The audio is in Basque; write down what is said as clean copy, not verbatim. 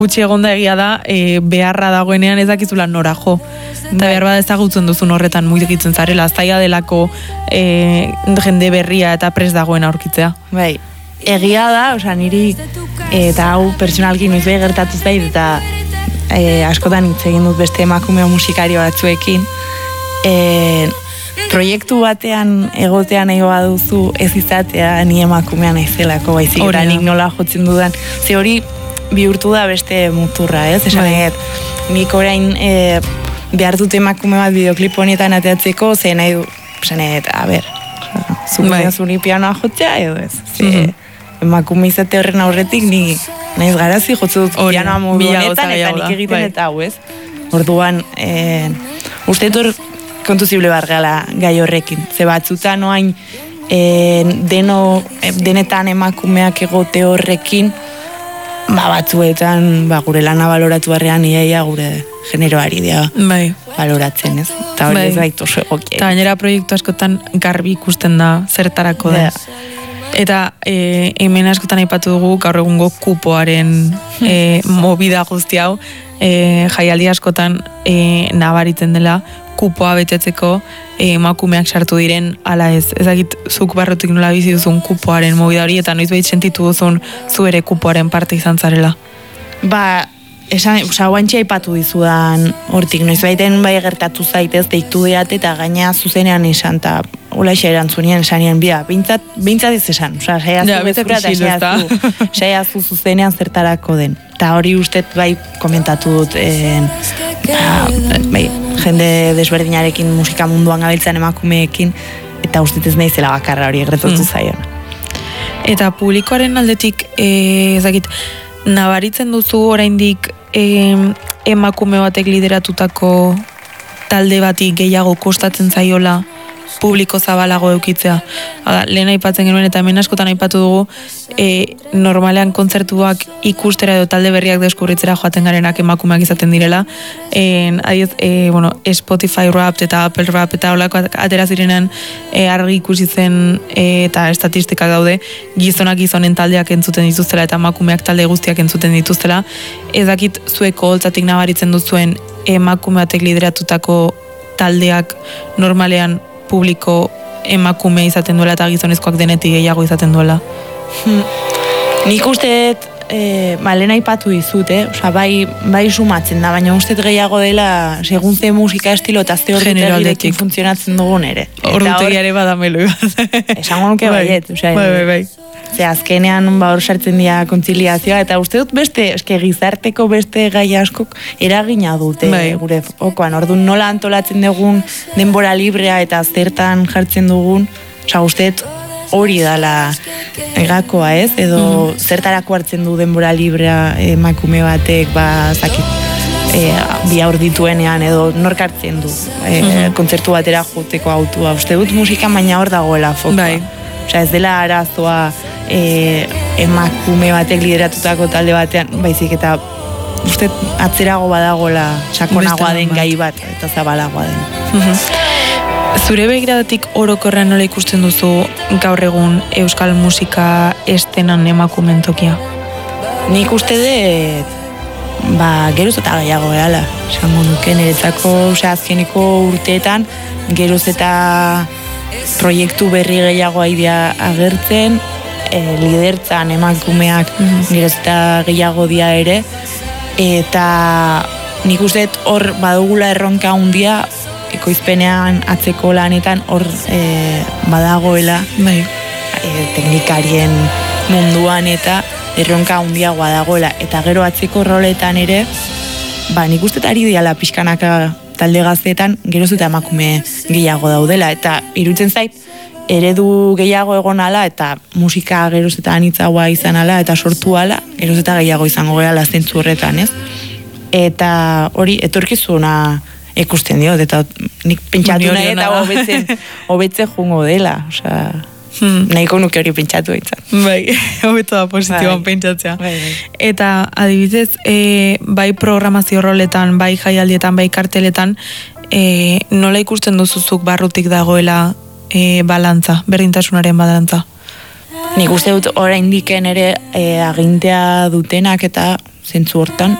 gutxi egonda egia da, beharra dagoenean ez dakizula nora jo. Eta behar bada ezagutzen duzun horretan mugitzen zarela, zaila delako jende berria eta prest dagoen aurkitzea. Bai, egia da, osea, niri, eta hau personalki noiz behi gertatu zait, eta askotan hitz egin dut beste emakume musikario batzuekin, proiektu batean egotean nahi baduzu ez izatea ni emakumean naizelako, baizik eta nik nola jotzen dudan. Ze hori bihurtu da beste muturra, ez? Esan nik orain behar dut emakume bat bideoklip honetan ateatzeko, ze nahi du, esan a ber, zuri pianoa jotzea edo ez. Emakume izate horren aurretik ni nahiz garazi jotzu dut pianoa modu honetan eta nik egiten eta hau, ez? Orduan, uste hor kontuzible bargala gai horrekin. Ze batzutan oain denetan emakumeak egote horrekin, batzuetan gure lana baloratu barrean iaia gure generoari dira baloratzen, ez? Eta hori ez baitu oso egokia. Eta gainera proiektu askotan garbi ikusten da zertarako da. Eta hemen askotan aipatu dugu gaur egungo kupoaren movida guzti hau, jaialdi askotan nabaritzen dela kupoa betetzeko emakumeak sartu diren ala ez. Ezagit zuk barrotik nola bizi duzun kupoaren movida hori eta noizbait sentitu duzun zu ere kupoaren parte izan zarela. Guantxe aipatu dizudan hortik, noizbaiten bai gertatu zaitez, deitu deat eta gaina zuzenean esan, eta hola isa erantzunien esanien, bintzat ez esan, saiazu bezura eta saiazu zuzenean zertarako den. Eta hori ustet bai komentatu dut, jende desberdinarekin musika munduan gabiltzan emakumeekin, eta ustet ez naizela bakarra hori gertatu zaion. Eta publikoaren aldetik, ezagit, nabaritzen duzu oraindik emakume batek lideratutako talde bati gehiago kostatzen zaiola publiko zabalago eukitzea. Lehen aipatzen genuen eta hemen askotan aipatu dugu normalean kontzertuak ikustera edo talde berriak deskubritzera joaten garenak emakumeak izaten direla. Spotify Wrapped eta Apple Wrapped eta holako atera zirenean argi ikusi zen eta estatistikak daude gizonak gizonen taldeak entzuten dituztela eta emakumeak talde guztiak entzuten dituztela. Ez dakit zueko holtzatik nabaritzen duzuen emakume batek lideratutako taldeak normalean publiko emakume izaten duela eta gizonezkoak denetik gehiago izaten duela. Nik usteet, lehen aipatu dizut, bai sumatzen da, baina usteet gehiago dela segun ze musika estilo eta ze horretegirekin funtzionatzen dugun ere. Ordutegiare badamelo. Esango nuke baiet. Bai. Ze azkenean hor sartzen dira kontziliazioa, eta uste dut gizarteko beste gai askok eragina dute gure okoan. Orduan nola antolatzen dugun denbora librea eta zertan jartzen dugun, uste dut hori dala egakoa, ez? Edo zertarako hartzen du denbora librea emakume batek, bi haur dituenean, edo nork hartzen du kontzertu batera joteko autua. Uste dut musika baina hor dagoela fokoa. Ez dela arazoa emakume batek lideratutako talde batean, baizik eta uste atzerago badagoela sakonagoa den gai bat eta zabalagoa den. Zure begiradatik orokorrean nola ikusten duzu gaur egun euskal musika estenan emakumeen tokia? Nik uste dut geroz eta gehiago ehala, esango nuke niretzako azkeneko urteetan geroz eta proiektu berri gehiago aidea agertzen, lidertzan emakumeak geroz eta gehiago dia ere, eta nik uste hor badugula erronka handia ekoizpenean atzeko lanetan hor badagoela teknikarien munduan eta erronka handiagoa dagoela, eta gero atzeko roletan ere nik uste ari diala pixkanaka talde gazteetan geroz eta emakume gehiago daudela, eta iruditzen zait eredu gehiago egon ala eta musika geroz eta anitzagoa izan ala eta sortu ala, geroz eta gehiago izango gehala zentzu horretan, ez? Eta hori etorkizuna ikusten diot, eta nik pentsatu nahi eta hobetzen jungo dela, nahiko nuke hori pentsatu eitzat. Hobeto da positiboan pentsatzea. Eta adibidez, bai programazio roletan, bai jaialdietan, bai karteletan, nola ikusten duzuzuk barrutik dagoela balantza, berdintasunaren balantza? Nik uste dut oraindik ere agintea dutenak eta zentzu hortan,